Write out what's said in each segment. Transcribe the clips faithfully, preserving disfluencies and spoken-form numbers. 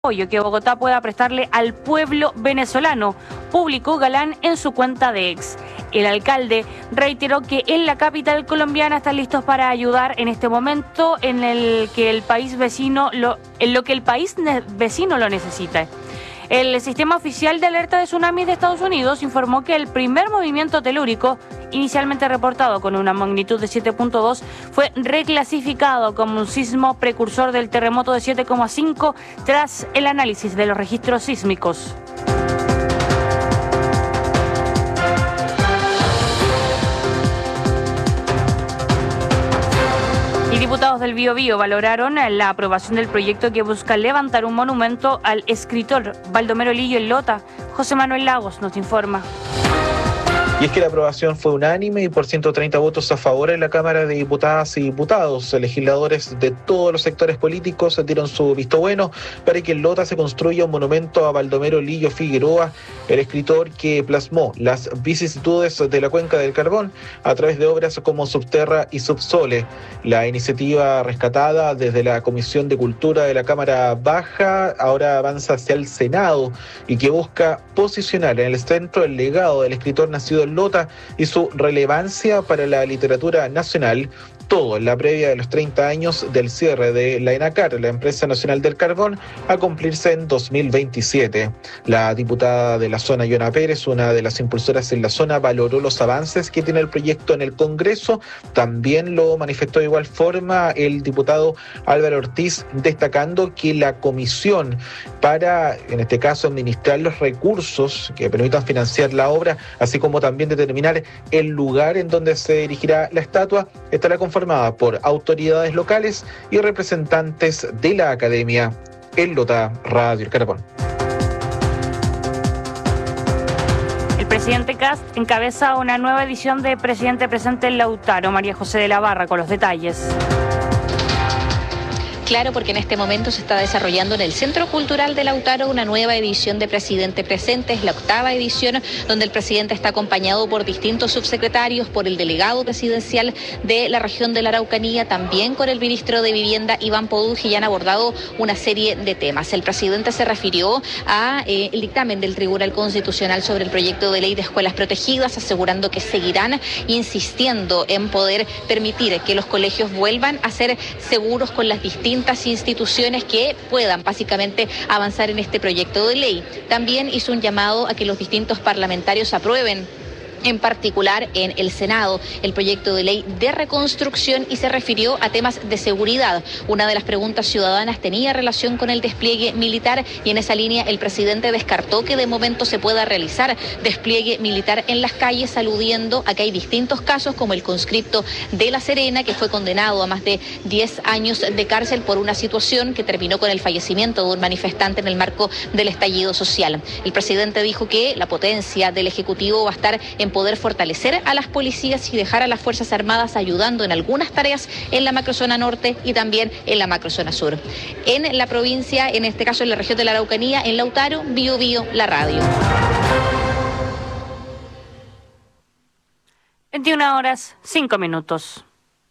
apoyo que Bogotá pueda prestarle al pueblo venezolano, publicó Galán en su cuenta de X. El alcalde reiteró que en la capital colombiana están listos para ayudar en este momento en el que el país vecino lo, en lo que el país vecino lo necesita. El sistema oficial de alerta de tsunami de Estados Unidos informó que el primer movimiento telúrico, inicialmente reportado con una magnitud de siete punto dos, fue reclasificado como un sismo precursor del terremoto de siete coma cinco tras el análisis de los registros sísmicos. Y diputados del Biobío valoraron la aprobación del proyecto que busca levantar un monumento al escritor Baldomero Lillo en Lota. José Manuel Lagos nos informa. Y es que la aprobación fue unánime y por ciento treinta votos a favor en la Cámara de Diputadas y Diputados. Legisladores de todos los sectores políticos dieron su visto bueno para que en Lota se construya un monumento a Baldomero Lillo Figueroa, el escritor que plasmó las vicisitudes de la cuenca del carbón a través de obras como Subterra y Subsole. La iniciativa rescatada desde la Comisión de Cultura de la Cámara Baja ahora avanza hacia el Senado y que busca posicionar en el centro el legado del escritor nacido en Lota y su relevancia para la literatura nacional, todo en la previa de los treinta años del cierre de la ENACAR, la Empresa Nacional del Carbón, a cumplirse en dos mil veintisiete. La diputada de la zona, Yona Pérez, una de las impulsoras en la zona, valoró los avances que tiene el proyecto en el Congreso. También lo manifestó de igual forma el diputado Álvaro Ortiz, destacando que la comisión para, en este caso, administrar los recursos que permitan financiar la obra, así como también determinar el lugar en donde se erigirá la estatua, estará conformada por autoridades locales y representantes de la academia. En Lota, Radio El Carbón. El presidente Kast encabeza una nueva edición de Presidente Presente en Lautaro. María José de la Barra con los detalles. Claro, porque en este momento se está desarrollando en el Centro Cultural de Lautaro una nueva edición de Presidente Presente. Es la octava edición donde el presidente está acompañado por distintos subsecretarios, por el delegado presidencial de la región de la Araucanía, también con el ministro de Vivienda, Iván Poduje, y han abordado una serie de temas. El presidente se refirió a eh, el dictamen del Tribunal Constitucional sobre el proyecto de ley de escuelas protegidas, asegurando que seguirán insistiendo en poder permitir que los colegios vuelvan a ser seguros con las distintas instituciones que puedan básicamente avanzar en este proyecto de ley. También hizo un llamado a que los distintos parlamentarios aprueben, en particular en el Senado, el proyecto de ley de reconstrucción, y se refirió a temas de seguridad. Una de las preguntas ciudadanas tenía relación con el despliegue militar, y en esa línea el presidente descartó que de momento se pueda realizar despliegue militar en las calles, aludiendo a que hay distintos casos, como el conscripto de La Serena, que fue condenado a más de diez años de cárcel por una situación que terminó con el fallecimiento de un manifestante en el marco del estallido social. El presidente dijo que la potencia del Ejecutivo va a estar en poder fortalecer a las policías y dejar a las Fuerzas Armadas ayudando en algunas tareas en la macrozona norte y también en la macrozona sur. En la provincia, en este caso en la región de la Araucanía, en Lautaro, Biobío, la radio. veintiuna horas, cinco minutos.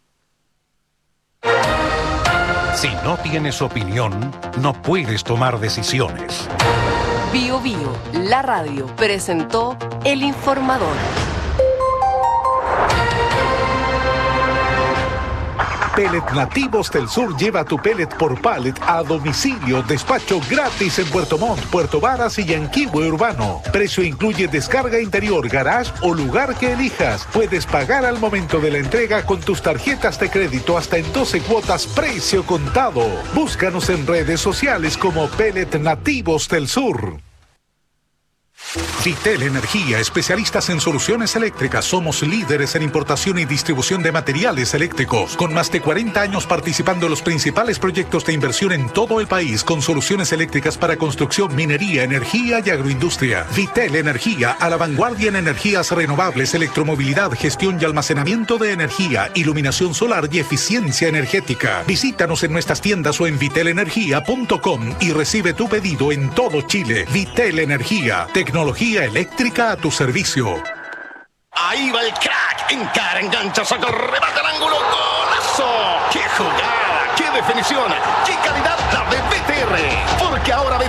Si no tienes opinión, no puedes tomar decisiones. Biobío, la radio, presentó El Informador. Pellet Nativos del Sur lleva tu pellet por pallet a domicilio. Despacho gratis en Puerto Montt, Puerto Varas y Yanquihue Urbano. Precio incluye descarga interior, garage o lugar que elijas. Puedes pagar al momento de la entrega con tus tarjetas de crédito hasta en doce cuotas, precio contado. Búscanos en redes sociales como Pellet Nativos del Sur. Vitel Energía, especialistas en soluciones eléctricas. Somos líderes en importación y distribución de materiales eléctricos, con más de cuarenta años participando en los principales proyectos de inversión en todo el país, con soluciones eléctricas para construcción, minería, energía y agroindustria. Vitel Energía, a la vanguardia en energías renovables, electromovilidad, gestión y almacenamiento de energía, iluminación solar y eficiencia energética. Visítanos en nuestras tiendas o en vitel energía punto com y recibe tu pedido en todo Chile. Vitel Energía, tecnología eléctrica a tu servicio. Ahí va el crack, encara, engancha, saca el remate al ángulo, golazo. ¡Qué jugada! ¡Qué definición! ¡Qué calidad la de B T R! Porque ahora